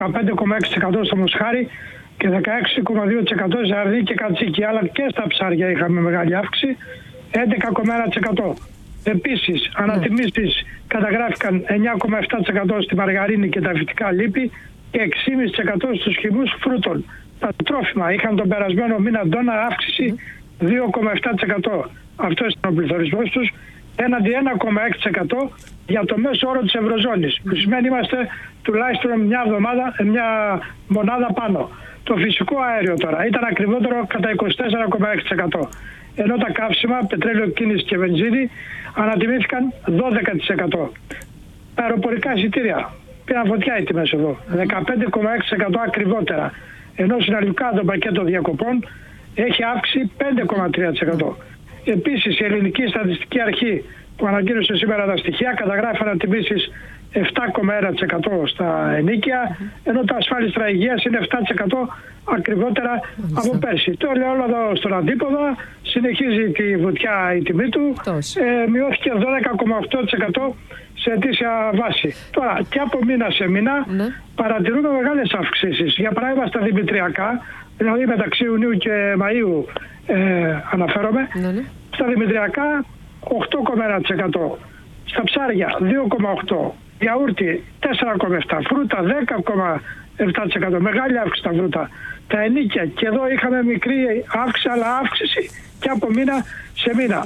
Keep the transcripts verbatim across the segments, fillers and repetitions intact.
δεκαπέντε κόμμα έξι τοις εκατό στο μοσχάρι και δεκαέξι κόμμα δύο τοις εκατό σε αρνί και κατσίκι. Αλλά και στα ψάρια είχαμε μεγάλη αύξηση, έντεκα κόμμα ένα τοις εκατό. Επίσης, ανατιμήσεις καταγράφηκαν εννιά κόμμα επτά τοις εκατό στη μαργαρίνη και τα φυτικά λίπη και έξι κόμμα πέντε τοις εκατό στους χυμούς φρούτων. Τα τρόφιμα είχαν τον περασμένο μήνα ντόνα αύξηση δύο κόμμα επτά τοις εκατό. Αυτό ήταν ο πληθωρισμός τους, έναντι ένα κόμμα έξι τοις εκατό για το μέσο όρο της Ευρωζώνης, που σημαίνει είμαστε τουλάχιστον μια εβδομάδα, μια μονάδα πάνω. Το φυσικό αέριο τώρα ήταν ακριβότερο κατά είκοσι τέσσερα κόμμα έξι τοις εκατό. Ενώ τα καύσιμα, πετρέλαιο κίνηση και βενζίνη ανατιμήθηκαν δώδεκα τοις εκατό. Τα αεροπορικά εισιτήρια πήραν φωτιά οι τιμές εδώ, δεκαπέντε κόμμα έξι τοις εκατό ακριβότερα. Ενώ συναλλικά το πακέτο διακοπών έχει αύξηση πέντε κόμμα τρία τοις εκατό. Επίσης η Ελληνική Στατιστική Αρχή που ανακοίνωσε σήμερα τα στοιχεία καταγράφει ανατιμήσεις επτά κόμμα ένα τοις εκατό στα ενοίκια, ενώ τα ασφάλιστρα υγείας είναι επτά τοις εκατό ακριβότερα από πέρσι. Το λέω όλο εδώ στον αντίποδα, συνεχίζει τη βουτιά η τιμή του, ε, μειώθηκε δώδεκα κόμμα οκτώ τοις εκατό σε αιτήσια βάση. Τώρα και από μήνα σε μήνα ναι. παρατηρούμε μεγάλες αυξήσεις. Για παράδειγμα στα δημητριακά, δηλαδή μεταξύ Ιουνίου και Μαΐου ε, αναφέρομαι, ναι, ναι. στα δημητριακά οκτώ κόμμα ένα τοις εκατό, στα ψάρια δύο κόμμα οκτώ τοις εκατό, γιαούρτι τέσσερα κόμμα επτά τοις εκατό, φρούτα δέκα κόμμα επτά τοις εκατό, μεγάλη αύξηση στα φρούτα. Τα ενίκια και εδώ είχαμε μικρή αύξηση, αλλά αύξηση και από μήνα σε μήνα.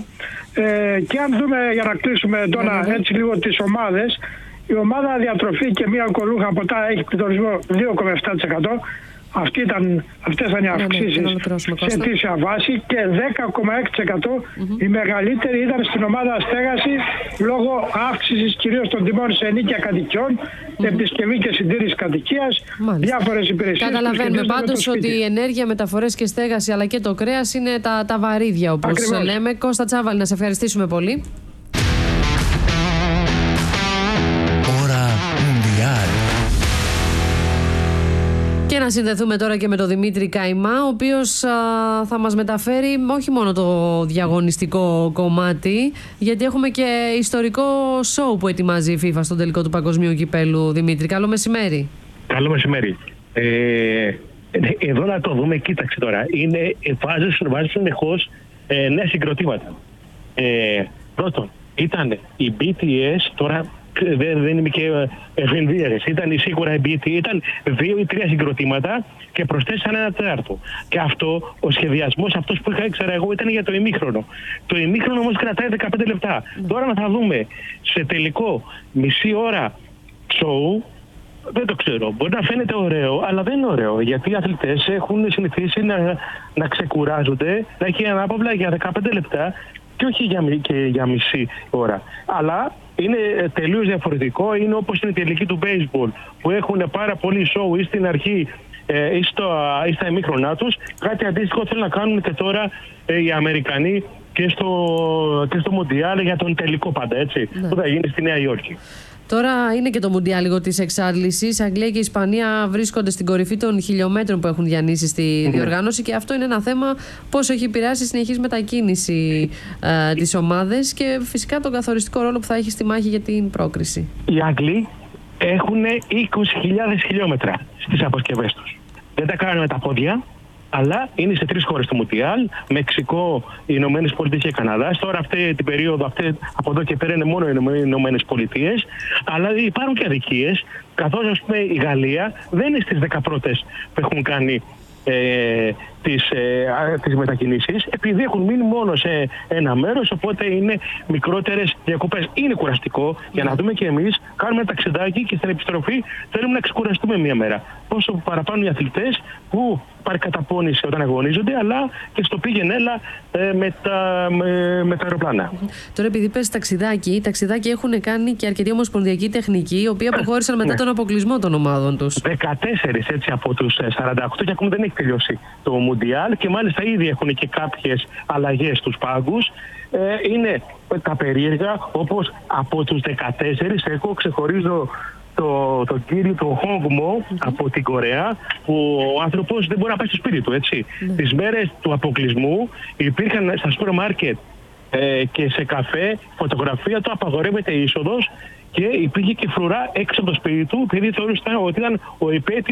Ε, και αν δούμε, για να κλείσουμε τώρα έτσι λίγο τις ομάδες, η ομάδα διατροφή και μία αλκοολούχα ποτά έχει πληθωρισμό δύο κόμμα επτά τοις εκατό. Αυτή ήταν, αυτές ήταν οι αυξήσεις ναι, ναι, σε αιτήσια βάση και δέκα κόμμα έξι τοις εκατό mm-hmm. η μεγαλύτερη ήταν στην ομάδα στέγαση λόγω αύξησης κυρίως των τιμών σε ενοίκια κατοικιών, mm-hmm. επισκευή και συντήρηση κατοικίας, διάφορες υπηρεσίες. Καταλαβαίνουμε πάντως ότι η ενέργεια, μεταφορές και στέγαση αλλά και το κρέας είναι τα, τα βαρύδια όπως Ακριβώς. λέμε. Κώστα Τσάβαλη, να σε ευχαριστήσουμε πολύ. Ώρα Μουντιάλ. Και να συνδεθούμε τώρα και με τον Δημήτρη Καϊμά, ο οποίος α, θα μας μεταφέρει όχι μόνο το διαγωνιστικό κομμάτι, γιατί έχουμε και ιστορικό σοου που ετοιμάζει η FIFA στον τελικό του Παγκοσμίου Κυπέλου. Δημήτρη, καλό μεσημέρι. Καλό μεσημέρι. Ε, εδώ να το δούμε, κοίταξε τώρα. Είναι, βάζουν, βάζουν συνεχώς ε, νέα συγκροτήματα. Ε, πρώτον, ήταν η μπι τι ες, τώρα δεν, δεν είμαι και ευενδύερες. Ήταν σίγουρα η μπι τι ες, ήταν δύο ή τρία συγκροτήματα και προσθέσαν ένα τέταρτο. Και αυτό, ο σχεδιασμός αυτός που είχα ήξερα εγώ ήταν για το ημίχρονο. Το ημίχρονο όμως κρατάει δεκαπέντε λεπτά. Mm. Τώρα να θα δούμε σε τελικό μισή ώρα show. Δεν το ξέρω. Μπορεί να φαίνεται ωραίο, αλλά δεν είναι ωραίο. Γιατί οι αθλητές έχουν συνηθίσει να, να ξεκουράζονται, να έχει ανάπαυλα για δεκαπέντε λεπτά και όχι για, και για μισή ώρα. Αλλά είναι τελείως διαφορετικό. Είναι όπως είναι η τελική του baseball, που έχουν πάρα πολύ show ή στην αρχή ε, ή, στο, ή στα ημίχρονά τους. Κάτι αντίστοιχο θέλουν να κάνουν και τώρα ε, οι Αμερικανοί και στο, και στο Μουντιάλ για τον τελικό πάντα, έτσι, ναι. που θα γίνει στη Νέα Υόρκη. Τώρα είναι και το Μουντιάλ λίγο της εξάρτησης. Αγγλία και Ισπανία βρίσκονται στην κορυφή των χιλιόμετρων που έχουν διανύσει στη διοργάνωση και αυτό είναι ένα θέμα πώς έχει επηρεάσει η συνεχής μετακίνηση ε, τις ομάδες και φυσικά τον καθοριστικό ρόλο που θα έχει στη μάχη για την πρόκριση. Οι Άγγλοι έχουν είκοσι χιλιάδες χιλιόμετρα στις αποσκευές τους. Δεν τα κάνουν με τα πόδια, αλλά είναι σε τρεις χώρες του Μουντιάλ, Μεξικό, οι Ηνωμένες Πολιτείες και Καναδάς. Τώρα αυτή την περίοδο, αυτή, από εδώ και πέρα είναι μόνο οι Ηνωμένες Πολιτείες, αλλά υπάρχουν και αδικίες, καθώς ας πούμε η Γαλλία δεν είναι στις δέκα πρώτες που έχουν κάνει ε, τις, ε, τις μετακινήσεις, επειδή έχουν μείνει μόνο σε ένα μέρος, οπότε είναι μικρότερες διακοπές. Είναι κουραστικό, για να δούμε και εμείς, κάνουμε ένα ταξιδάκι και στην επιστροφή θέλουμε να ξεκουραστούμε μία μέρα. Πόσο παραπάνω οι αθλητές που πάρει καταπώνηση όταν αγωνίζονται, αλλά και στο πήγαινε έλα ε, με, τα, με, με τα αεροπλάνα. Τώρα, επειδή πες ταξιδάκι, ταξιδάκι έχουν κάνει και αρκετοί ομοσπονδιακοί τεχνικοί, οι οποίοι αποχώρησαν μετά ναι. τον αποκλεισμό των ομάδων τους. δεκατέσσερις έτσι από τους σαράντα οκτώ και ακόμα δεν έχει τελειώσει το Μουντιάλ και μάλιστα ήδη έχουν και κάποιες αλλαγές στους πάγκους. Ε, είναι τα περίεργα, όπως από τους δεκατέσσερις, εγώ ξεχωρίζω το, το κύριο του Hong Mo mm-hmm. από την Κορέα, που ο άνθρωπος δεν μπορεί να πάει στο σπίτι του, έτσι. Mm-hmm. Τις μέρες του αποκλεισμού υπήρχαν στα σούπερ μάρκετ ε, και σε καφέ φωτογραφία του, απαγορεύεται η είσοδος και υπήρχε και φρουρά έξω από το σπίτι του, επειδή θεωρούσαν ότι ήταν ο υπέτειος